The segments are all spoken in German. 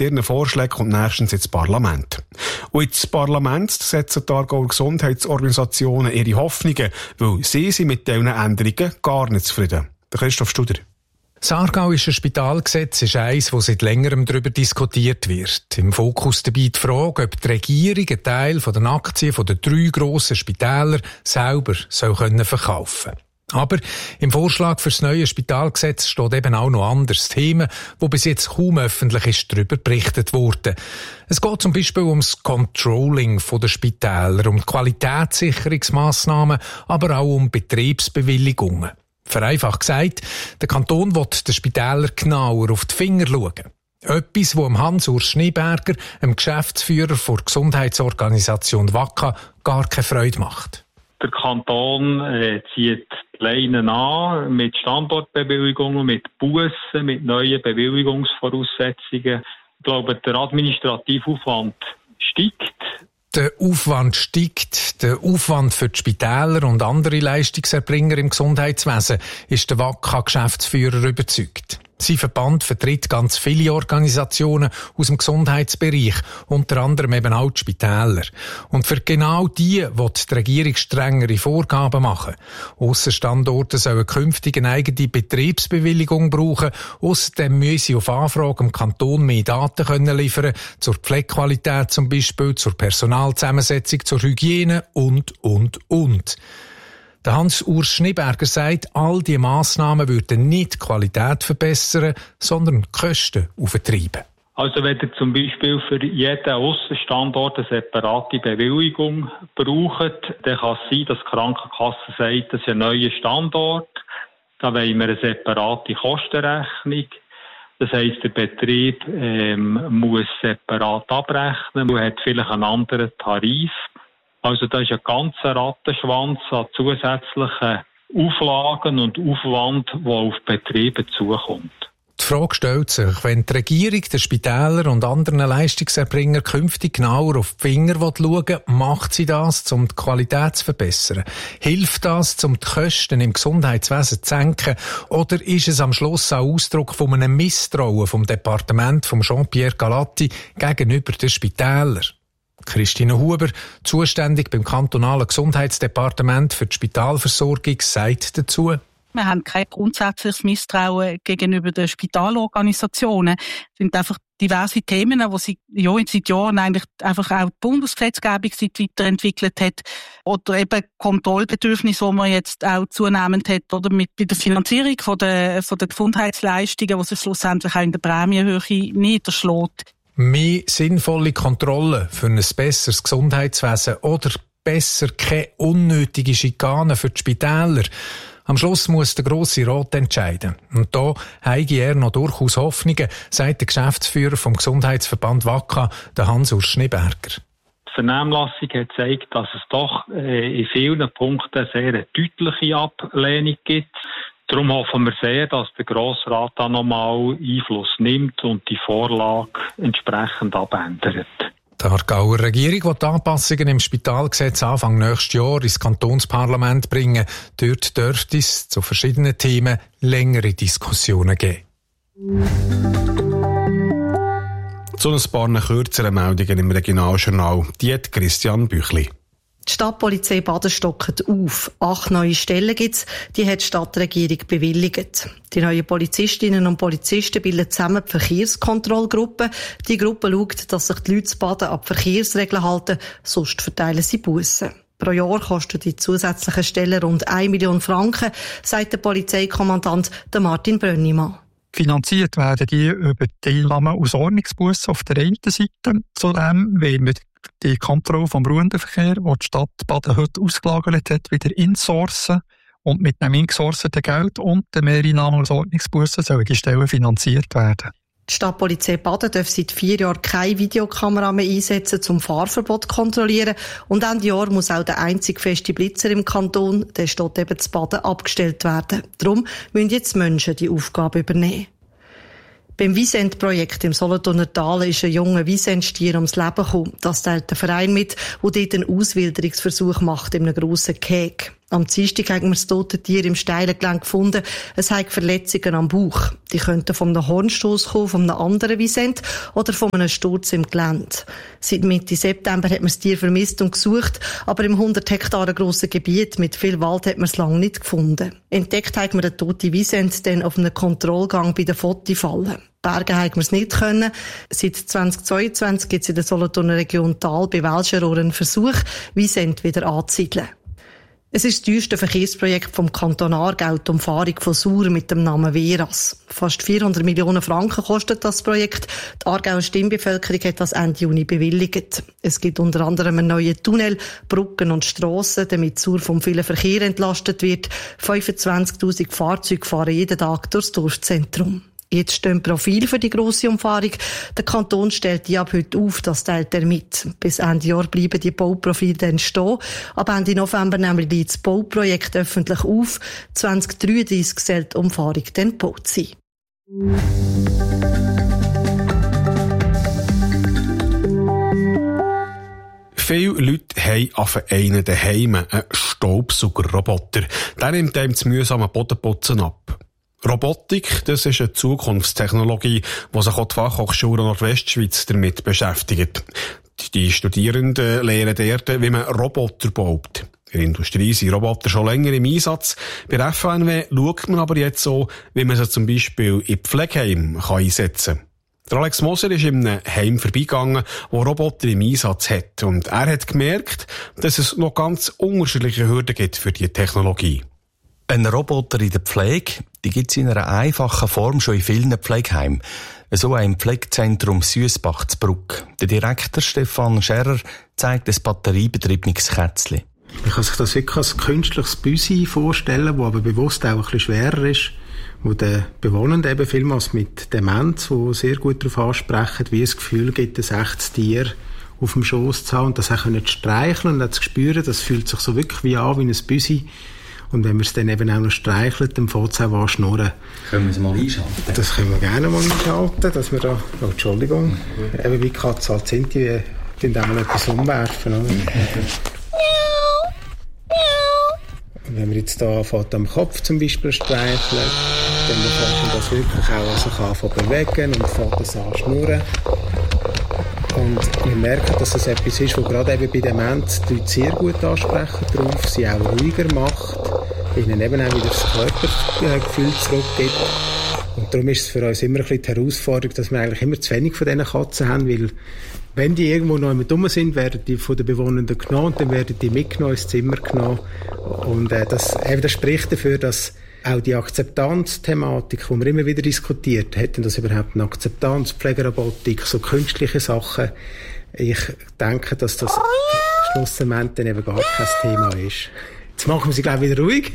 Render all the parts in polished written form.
ihren Vorschlägen kommt nächstens ins Parlament. Und ins Parlament setzen die Aargauer Gesundheitsorganisationen ihre Hoffnungen, weil sie sind mit diesen Änderungen gar nicht zufrieden. Der Christoph Studer. Das Aargauische Spitalgesetz ist eines, das seit längerem darüber diskutiert wird. Im Fokus dabei die Frage, ob die Regierung einen Teil von den Aktien der 3 grossen Spitäler selber verkaufen können. Aber im Vorschlag für das neue Spitalgesetz steht eben auch noch anderes Themen, wo bis jetzt kaum öffentlich ist darüber berichtet wurde. Es geht zum Beispiel ums Controlling der Spitäler, um Qualitätssicherungsmaßnahmen, aber auch um Betriebsbewilligungen. Vereinfacht gesagt, der Kanton will den Spitälern genauer auf die Finger schauen. Etwas, was Hans-Urs Schneeberger, dem Geschäftsführer der Gesundheitsorganisation WACA, gar keine Freude macht. Der Kanton zieht die Leinen an mit Standortbewilligungen, mit Bussen, mit neuen Bewilligungsvoraussetzungen. Ich glaube, der Administrativaufwand steigt. Der Aufwand steigt. Der Aufwand für die Spitäler und andere Leistungserbringer im Gesundheitswesen ist der WACA-Geschäftsführer überzeugt. Sein Verband vertritt ganz viele Organisationen aus dem Gesundheitsbereich, unter anderem eben auch die Spitäler. Und für genau die wird die Regierung strengere Vorgaben machen. Aussenstandorte sollen künftig eine eigene Betriebsbewilligung brauchen. Ausserdem müssen sie auf Anfrage im Kanton mehr Daten liefern zur Pflegequalität zum Beispiel, zur Personalzusammensetzung, zur Hygiene und. Der Hans-Urs Schneeberger sagt, all diese Massnahmen würden nicht die Qualität verbessern, sondern die Kosten auftreiben. Also wenn ihr zum Beispiel für jeden Aussenstandort eine separate Bewilligung braucht, dann kann es sein, dass die Krankenkasse sagt, das ist ein neuer Standort, da wollen wir eine separate Kostenrechnung. Das heisst, der Betrieb muss separat abrechnen, man hat vielleicht einen anderen Tarif. Also da ist ein ganzer Rattenschwanz an zusätzlichen Auflagen und Aufwand, der auf Betriebe zukommt. Die Frage stellt sich, wenn die Regierung den Spitälern und anderen Leistungserbringern künftig genauer auf die Finger schauen will, macht sie das, um die Qualität zu verbessern? Hilft das, um die Kosten im Gesundheitswesen zu senken? Oder ist es am Schluss auch Ausdruck von einem Misstrauen vom Departement von Jean-Pierre Galatti gegenüber den Spitälern? Christine Huber, zuständig beim kantonalen Gesundheitsdepartement für die Spitalversorgung, sagt dazu: Wir haben kein grundsätzliches Misstrauen gegenüber den Spitalorganisationen. Es sind einfach diverse Themen, die seit Jahren eigentlich einfach auch die Bundesgesetzgebung weiterentwickelt hat. Oder eben Kontrollbedürfnisse, die man jetzt auch zunehmend hat. Oder bei der Finanzierung von der Gesundheitsleistungen, die sich schlussendlich auch in der Prämienhöhe niederschlägt. Mehr sinnvolle Kontrollen für ein besseres Gesundheitswesen oder besser keine unnötige Schikane für die Spitäler. Am Schluss muss der Grosse Rat entscheiden. Und da habe er noch durchaus Hoffnungen, sagt der Geschäftsführer vom Gesundheitsverband WACA, der Hans-Urs Schneeberger. Die Vernehmlassung hat gezeigt, dass es doch in vielen Punkten eine sehr deutliche Ablehnung gibt. Darum hoffen wir sehr, dass der Grosse Rat da nochmal Einfluss nimmt und die Vorlage entsprechend abändert. Die Aargauer Regierung will die Anpassungen im Spitalgesetz Anfang nächstes Jahr ins Kantonsparlament bringen. Dort dürfte es zu verschiedenen Themen längere Diskussionen geben. Zu ein paar kürzeren Meldungen im Regionaljournal. Die hat Christian Büchli. Die Stadtpolizei Baden stockt auf. 8 neue Stellen gibt's, die hat die Stadtregierung bewilligt. Die neuen Polizistinnen und Polizisten bilden zusammen die Verkehrskontrollgruppe. Die Gruppe schaut, dass sich die Leute zu Baden an die Verkehrsregeln halten, sonst verteilen sie Bussen. Pro Jahr kosten die zusätzlichen Stellen rund 1 Million Franken, sagt der Polizeikommandant Martin Brönnimann. Finanziert werden die über Teilnahmen aus Ordnungsbussen auf der einen Seite. Zudem wollen wir die Kontrolle vom ruhenden Verkehr, die die Stadt Baden heute ausgelagert hat, wieder insourcen. Und mit dem ingesourceten Geld und den Mehreinnahmen aus Ordnungsbussen sollen die Stellen finanziert werden. Die Stadtpolizei Baden darf seit 4 Jahren keine Videokamera mehr einsetzen, zum Fahrverbot zu kontrollieren. Und Ende Jahr muss auch der einzige feste Blitzer im Kanton, der steht eben zu Baden, abgestellt werden. Darum müssen jetzt Menschen die Aufgabe übernehmen. Beim Wiesent-Projekt im Solothurner Tal ist ein junger Wiesent-Stier ums Leben gekommen. Das teilt der Verein mit, der dort einen Auswilderungsversuch macht in einem grossen Gehege. Am Dienstag haben wir das tote Tier im steilen Gelände gefunden. Es hat Verletzungen am Bauch. Die könnten von einem Hornstoss kommen, von einem anderen Wiesent oder von einem Sturz im Gelände. Seit Mitte September hat man das Tier vermisst und gesucht, aber im 100 Hektaren grossen Gebiet mit viel Wald hat man es lange nicht gefunden. Entdeckt haben wir den toten Wiesent dann auf einem Kontrollgang bei den Fotifalle. Bergen haben wir es nicht können. Seit 2022 gibt es in der Solothurner Region Tal bei Welscherohr einen Versuch, Wiesent wieder anzusiedeln. Es ist das teuerste Verkehrsprojekt vom Kanton Aargau, die Umfahrung von Sur mit dem Namen Veras. Fast 400 Millionen Franken kostet das Projekt. Die Aargauer Stimmbevölkerung hat das Ende Juni bewilligt. Es gibt unter anderem einen neuen Tunnel, Brücken und Strassen, damit Sur vom vielen Verkehr entlastet wird. 25'000 Fahrzeuge fahren jeden Tag durchs Dorfzentrum. Jetzt stehen Profil für die grosse Umfahrung. Der Kanton stellt die ab heute auf, das teilt er mit. Bis Ende Jahr bleiben die Bauprofile dann stehen. Ab Ende November nehmen wir das Bauprojekt öffentlich auf. 2033 soll die Umfahrung dann gebaut sein. Viele Leute haben auf einen daheim einen Staubsaugerroboter. Der nimmt einem das mühsame Bodenputzen ab. Robotik, das ist eine Zukunftstechnologie, die sich auch die Fachhochschule Nordwestschweiz damit beschäftigt. Die Studierenden lernen dort, wie man Roboter baut. In der Industrie sind Roboter schon länger im Einsatz. Bei der FNW schaut man aber jetzt so, wie man sie zum Beispiel in Pflegeheimen einsetzen kann. Der Alex Moser ist in einem Heim vorbeigegangen, wo Roboter im Einsatz hat. Und er hat gemerkt, dass es noch ganz unterschiedliche Hürden gibt für diese Technologie. Ein Roboter in der Pflege, die gibt es in einer einfachen Form schon in vielen Pflegeheimen. So ein Pflegezentrum Süssbach zu Bruck. Der Direktor Stefan Scherer zeigt ein batteriebetriebenes Kätzchen. Man kann sich das wirklich als künstliches Büsi vorstellen, das aber bewusst auch ein bisschen schwerer ist, wo den Bewohnern eben vielmals mit Demenz, die sehr gut darauf ansprechen, wie es das Gefühl gibt, ein echtes Tier auf dem Schoss zu haben und das auch zu streicheln und zu spüren, das fühlt sich so wirklich wie an, wie ein Büsi. Und wenn man es dann eben auch noch streichelt, dann fängt es auch an schnurren. Können wir es mal einschalten? Das können wir gerne mal einschalten, dass wir da, oh, Entschuldigung, eben wie Katzen halt sind, die auch mal etwas umwerfen. Oder? Und wenn wir jetzt hier anfangen, am Kopf zum Beispiel streicheln, dann fängt man das wirklich auch sich anfangen bewegen und fängt es an schnurren. Und wir merken, dass es etwas ist, das gerade eben bei Demenz die Leute sehr gut ansprechen drauf, sie auch ruhiger macht, ihnen eben auch wieder das Körpergefühl zurückgibt. Und darum ist es für uns immer ein bisschen die Herausforderung, dass wir eigentlich immer zu wenig von diesen Katzen haben, weil wenn die irgendwo noch einmal dumm sind, werden die von den Bewohnern genommen und dann werden die mitgenommen ins Zimmer genommen. Und das spricht dafür, dass auch die Akzeptanzthematik, die wir immer wieder diskutiert, hätten das überhaupt eine Akzeptanz, Pflegerobotik, so künstliche Sachen. Ich denke, dass das schlussendlich dann eben gar kein Thema ist. Jetzt machen wir sie, glaube ich, wieder ruhig.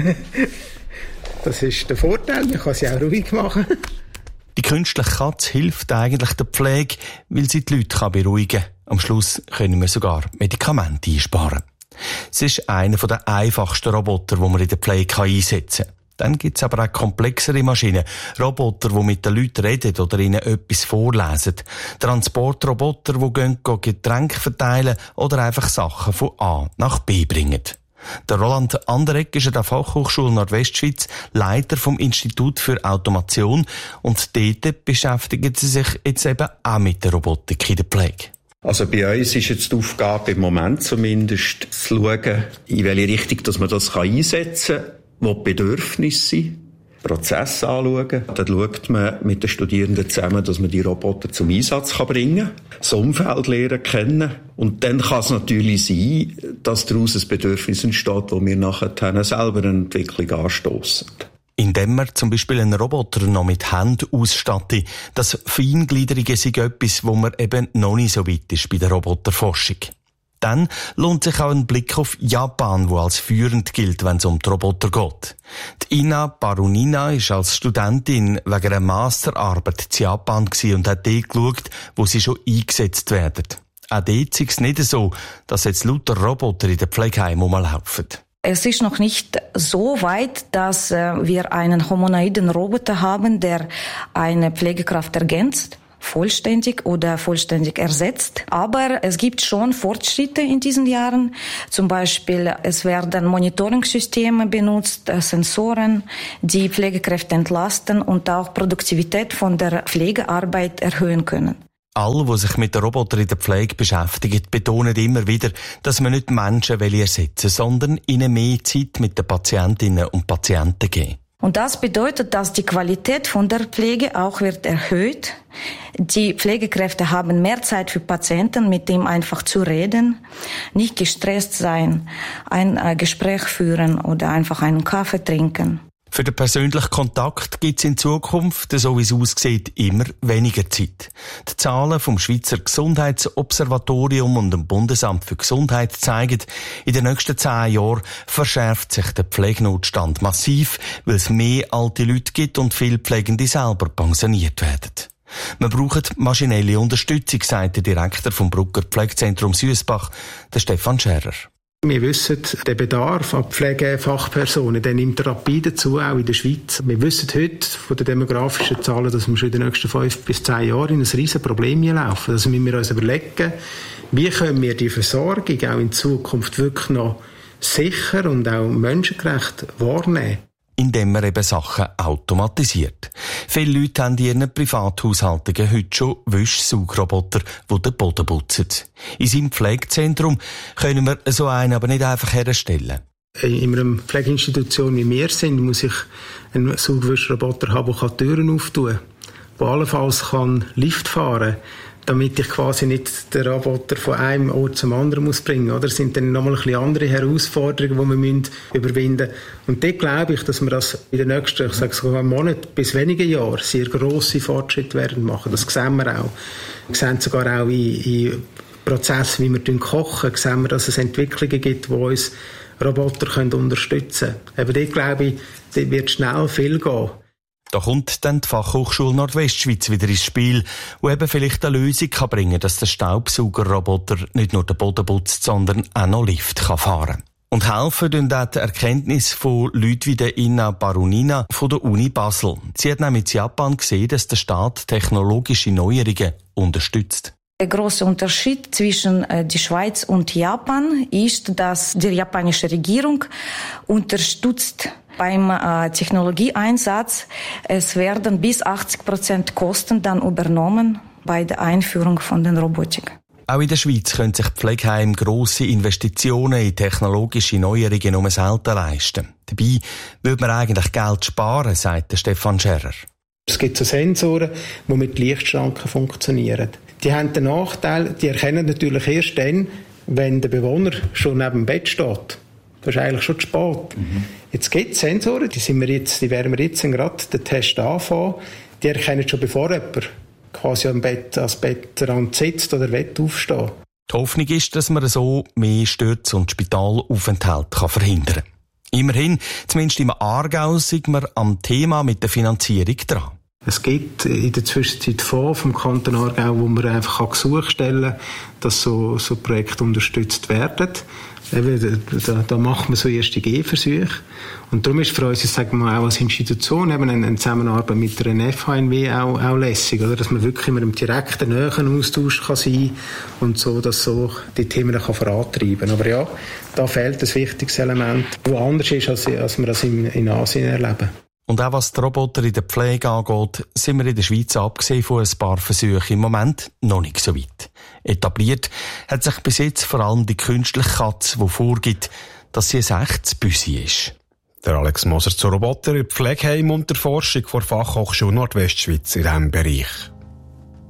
Das ist der Vorteil, man kann sie auch ruhig machen. Die künstliche Katze hilft eigentlich der Pflege, weil sie die Leute beruhigen kann. Am Schluss können wir sogar Medikamente einsparen. Es ist einer der einfachsten Roboter, die man in der Pflege einsetzen kann. Dann gibt es aber auch komplexere Maschinen. Roboter, die mit den Leuten reden oder ihnen etwas vorlesen. Transportroboter, die Getränke verteilen oder einfach Sachen von A nach B bringen. Der Roland Anderegg ist an der Fachhochschule Nordwestschweiz Leiter vom Institut für Automation und dort beschäftigen sie sich jetzt eben auch mit der Robotik in der Pflege. Also bei uns ist jetzt die Aufgabe im Moment zumindest zu schauen, in welche Richtung dass man das einsetzen kann, wo die Bedürfnisse sind, Prozesse anschauen. Dann schaut man mit den Studierenden zusammen, dass man die Roboter zum Einsatz bringen kann, das Umfeld lernen kennen. Und dann kann es natürlich sein, dass daraus ein Bedürfnis entsteht, wo wir nachher selber eine Entwicklung anstossen. Indem man zum Beispiel einen Roboter noch mit Händen ausstattet. Das Feingliederige sind etwas, wo man eben noch nicht so weit ist bei der Roboterforschung. Dann lohnt sich auch ein Blick auf Japan, wo als führend gilt, wenn es um die Roboter geht. Die Ina Barunina ist als Studentin wegen einer Masterarbeit in Japan und hat dort geschaut, wo sie schon eingesetzt werden. Auch dort ist es nicht so, dass jetzt lauter Roboter in den Pflegeheimen rumlaufen. Es ist noch nicht so weit, dass wir einen humanoiden Roboter haben, der eine Pflegekraft ergänzt. vollständig oder vollständig ersetzt. Aber es gibt schon Fortschritte in diesen Jahren. Zum Beispiel, es werden Monitoring-Systeme benutzt, Sensoren, die Pflegekräfte entlasten und auch Produktivität von der Pflegearbeit erhöhen können. Alle, die sich mit den Robotern in der Pflege beschäftigen, betonen immer wieder, dass man nicht Menschen ersetzen will, sondern ihnen mehr Zeit mit den Patientinnen und Patienten geben. Und das bedeutet, dass die Qualität von der Pflege auch wird erhöht. Die Pflegekräfte haben mehr Zeit für Patienten, mit dem einfach zu reden, nicht gestresst sein, ein Gespräch führen oder einfach einen Kaffee trinken. Für den persönlichen Kontakt gibt es in Zukunft, so wie es aussieht, immer weniger Zeit. Die Zahlen vom Schweizer Gesundheitsobservatorium und dem Bundesamt für Gesundheit zeigen, in den nächsten 10 Jahren verschärft sich der Pflegenotstand massiv, weil es mehr alte Leute gibt und viele Pflegende selber pensioniert werden. Wir brauchen maschinelle Unterstützung, sagt der Direktor vom Brucker Pflegezentrum Süssbach, der Stefan Scherrer. Wir wissen, der Bedarf an Pflegefachpersonen, der nimmt rapide zu, auch in der Schweiz. Wir wissen heute von den demografischen Zahlen, dass wir schon in den nächsten 5 bis 10 Jahren in ein riesen Problem laufen. Also müssen wir uns überlegen, wie können wir die Versorgung auch in Zukunft wirklich noch sicher und auch menschengerecht wahrnehmen. Indem man eben Sachen automatisiert. Viele Leute haben in ihren Privathaushaltungen heute schon Wischsaugroboter, die den Boden putzen. In seinem Pflegezentrum können wir so einen aber nicht einfach herstellen. In einer Pflegeinstitution wie wir sind, muss ich einen Saugwischroboter haben, der Türen auftun kann, der allenfalls Lift fahren kann, damit ich quasi nicht den Roboter von einem Ort zum anderen muss bringen. Oder? Das sind dann nochmal ein bisschen andere Herausforderungen, die wir überwinden müssen. Und dort glaube ich, dass wir das in den nächsten, ich sage sogar Monaten bis wenigen Jahren sehr grosse Fortschritte werden machen. Das sehen wir auch. Wir sehen sogar auch in Prozessen, wie wir kochen, sehen wir, dass es Entwicklungen gibt, die uns Roboter unterstützen können. Eben dort glaube ich, dort wird schnell viel gehen. Da kommt dann die Fachhochschule Nordwestschweiz wieder ins Spiel, wo eben vielleicht eine Lösung bringen kann, dass der Staubsaugerroboter nicht nur den Boden putzt, sondern auch noch Lift fahren kann. Und helfen tun auch die Erkenntnis von Leuten wie der Inna Barunina von der Uni Basel. Sie hat nämlich in Japan gesehen, dass der Staat technologische Neuerungen unterstützt. Der große Unterschied zwischen der Schweiz und Japan ist, dass die japanische Regierung unterstützt beim Technologieeinsatz. Es werden bis 80% Kosten dann übernommen bei der Einführung von den Robotik. Auch in der Schweiz können sich Pflegeheime grosse Investitionen in technologische Neuerungen nur selten leisten. Dabei würde man eigentlich Geld sparen, sagt der Stefan Scherrer. Es gibt so Sensoren, die mit Lichtschranken funktionieren. Die haben den Nachteil, die erkennen natürlich erst dann, wenn der Bewohner schon neben dem Bett steht. Das ist eigentlich schon zu spät. Jetzt gibt es Sensoren, die werden wir jetzt gerade den Test anfangen. Die erkennen schon, bevor jemand quasi am Bett, als Bettrand sitzt oder aufstehen. Die Hoffnung ist, dass man so mehr Stürze und Spitalaufenthalte verhindern kann. Immerhin, zumindest im Aargau, sind wir am Thema mit der Finanzierung dran. Es gibt in der Zwischenzeit Fonds vom Kanton Aargau, wo man einfach Gesuche stellen kann, dass so Projekte unterstützt werden. Da macht man so erste Gehversuche. Und darum ist für uns, sagen wir auch als Institution, eben eine Zusammenarbeit mit der FHNW auch lässig, oder? Dass man wirklich immer im direkten, näheren Austausch kann sein und so, dass so die Themen kann vorantreiben kann. Aber ja, da fehlt ein wichtiges Element, das anders ist, als wir das in Asien erleben. Und auch was die Roboter in der Pflege angeht, sind wir in der Schweiz, abgesehen von ein paar Versuchen, im Moment noch nicht so weit. Etabliert hat sich bis jetzt vor allem die künstliche Katze, die vorgibt, dass sie ein echtes Büsi ist. Der Alex Moser zu Roboter im Pflegeheim und der Forschung der Fachhochschule Nordwestschweiz in diesem Bereich.